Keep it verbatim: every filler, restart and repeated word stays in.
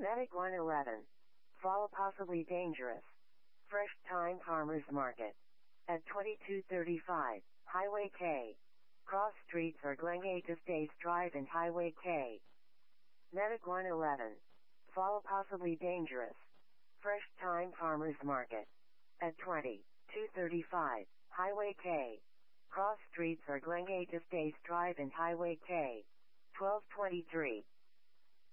Medic one eleven. Fall possibly dangerous. Fresh Time Farmers Market. At twenty-two thirty-five, Highway K. Cross streets are Glengatus Days Drive and Highway K. Medic one eleven. Fall possibly dangerous. Fresh Time Farmers Market. At twenty-two thirty-five, Highway K. Cross streets are Glengatus Days Drive and Highway K. twelve twenty-three.